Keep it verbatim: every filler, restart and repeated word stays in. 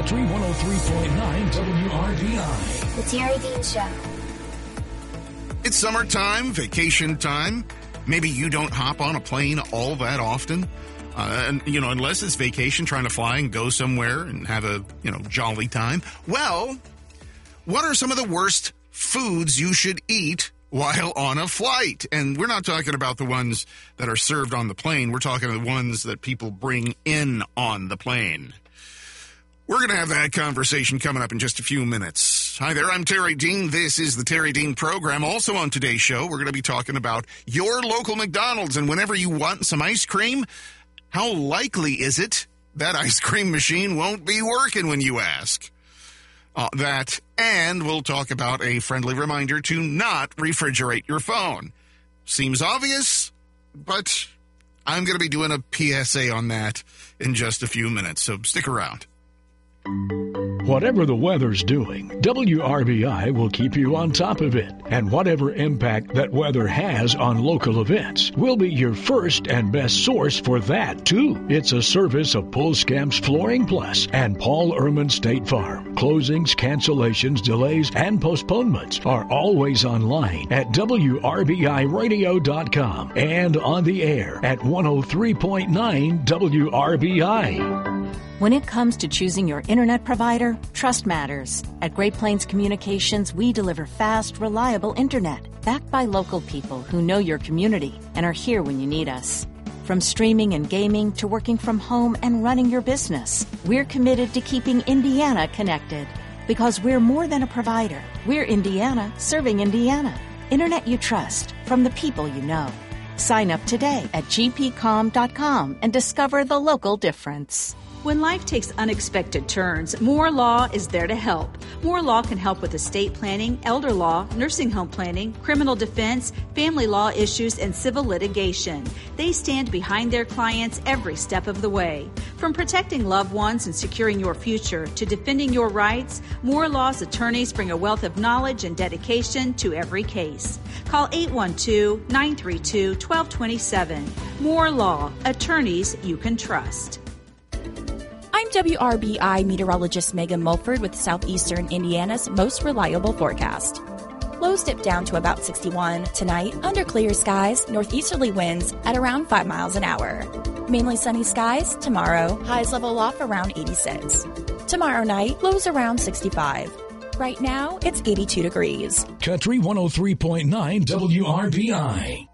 Country one oh three point nine W R B I. The Terry Dean Show. It's summertime, vacation time. Maybe you don't hop on a plane all that often. Uh, and, you know, unless it's vacation, trying to fly and go somewhere and have a, you know, jolly time. Well, what are some of the worst foods you should eat while on a flight? And we're not talking about the ones that are served on the plane. We're talking the ones that people bring in on the plane. We're going to have that conversation coming up in just a few minutes. Hi there, I'm Terry Dean. This is the Terry Dean Program. Also on today's show, we're going to be talking about your local McDonald's. And whenever you want some ice cream, how likely is it that ice cream machine won't be working when you ask? Uh, that, and we'll talk about a friendly reminder to not refrigerate your phone. Seems obvious, but I'm going to be doing a P S A on that in just a few minutes, so stick around. Whatever the weather's doing, W R B I will keep you on top of it. And whatever impact that weather has on local events, we'll be your first and best source for that, too. It's a service of Pulskamps Flooring Plus and Paul Ehrman State Farm. Closings, cancellations, delays, and postponements are always online at W R B I radio dot com and on the air at one oh three point nine W R B I. When it comes to choosing your internet provider, trust matters. At Great Plains Communications, we deliver fast, reliable internet, backed by local people who know your community and are here when you need us. From streaming and gaming to working from home and running your business, we're committed to keeping Indiana connected. Because we're more than a provider. We're Indiana serving Indiana. Internet you trust from the people you know. Sign up today at G P com dot com and discover the local difference. When life takes unexpected turns, Moore Law is there to help. Moore Law can help with estate planning, elder law, nursing home planning, criminal defense, family law issues, and civil litigation. They stand behind their clients every step of the way. From protecting loved ones and securing your future to defending your rights, Moore Law's attorneys bring a wealth of knowledge and dedication to every case. Call eight one two, nine three two, one two two seven. Moore Law, attorneys you can trust. I'm W R B I meteorologist Megan Mulford with Southeastern Indiana's most reliable forecast. Lows dip down to about sixty-one. Tonight, under clear skies, northeasterly winds at around five miles an hour. Mainly sunny skies. Tomorrow, highs level off around eighty-six. Tomorrow night, lows around sixty-five. Right now, it's eighty-two degrees. Country one oh three point nine W R B I.